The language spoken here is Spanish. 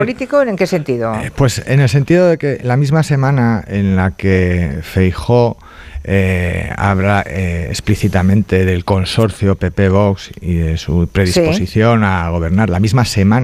político, ¿en qué sentido? Pues en el sentido de que la misma semana en la que Feijóo habla explícitamente del consorcio PP-Vox y de su predisposición a gobernar, la misma semana